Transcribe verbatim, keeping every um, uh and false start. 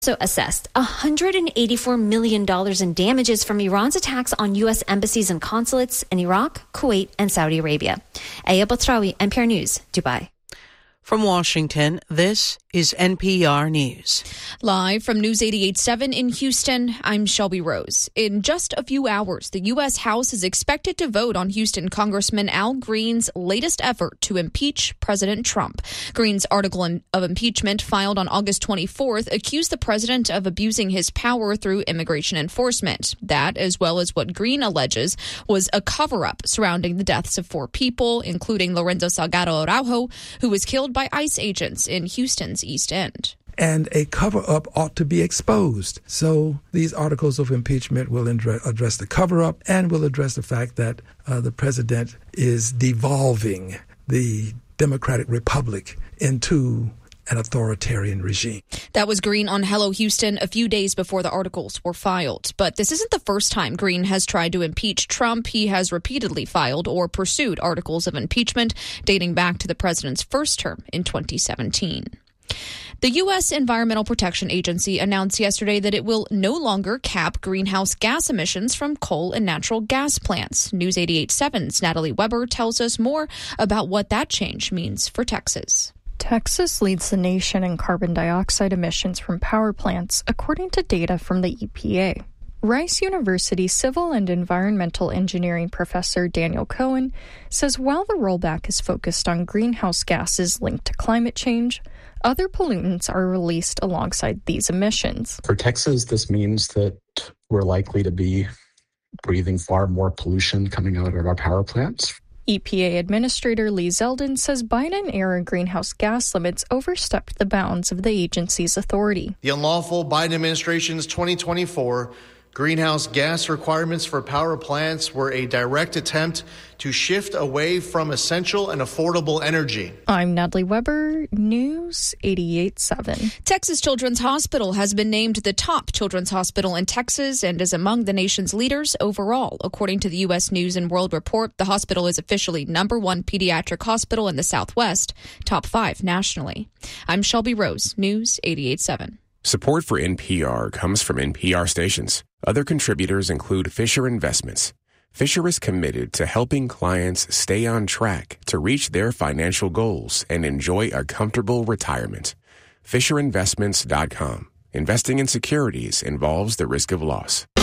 Also assessed one hundred eighty-four million dollars in damages from Iran's attacks on U S embassies and consulates in Iraq, Kuwait, and Saudi Arabia. Aya Batrawi, N P R News, Dubai. From Washington, this is N P R News. Live from News eighty-eight point seven in Houston, I'm Shelby Rose. In just a few hours, the U S House is expected to vote on Houston Congressman Al Green's latest effort to impeach President Trump. Green's article of impeachment filed on August twenty-fourth accused the president of abusing his power through immigration enforcement. That, as well as what Green alleges, was a cover-up surrounding the deaths of four people, including Lorenzo Salgado Araujo, who was killed by ICE agents in Houston's East End. And a cover-up ought to be exposed. So these articles of impeachment will address the cover-up and will address the fact that uh, the president is devolving the Democratic Republic into an authoritarian regime. That was Green on Hello Houston a few days before the articles were filed. But this isn't the first time Green has tried to impeach Trump. He has repeatedly filed or pursued articles of impeachment dating back to the president's first term in twenty seventeen. The U S Environmental Protection Agency announced yesterday that it will no longer cap greenhouse gas emissions from coal and natural gas plants. News eighty-eight point seven's Natalie Weber tells us more about what that change means for Texas. Texas leads the nation in carbon dioxide emissions from power plants, according to data from the E P A. Rice University Civil and Environmental Engineering professor Daniel Cohen says while the rollback is focused on greenhouse gases linked to climate change, other pollutants are released alongside these emissions. For Texas, this means that we're likely to be breathing far more pollution coming out of our power plants. E P A Administrator Lee Zeldin says Biden-era greenhouse gas limits overstepped the bounds of the agency's authority. The unlawful Biden administration's twenty twenty-four greenhouse gas requirements for power plants were a direct attempt to shift away from essential and affordable energy. I'm Natalie Weber, News eighty-eight point seven. Texas Children's Hospital has been named the top children's hospital in Texas and is among the nation's leaders overall. According to the U S News and World Report, the hospital is officially number one pediatric hospital in the Southwest, top five nationally. I'm Shelby Rose, News eighty-eight point seven. Support for N P R comes from N P R stations. Other contributors include Fisher Investments. Fisher is committed to helping clients stay on track to reach their financial goals and enjoy a comfortable retirement. Fisher Investments dot com. Investing in securities involves the risk of loss.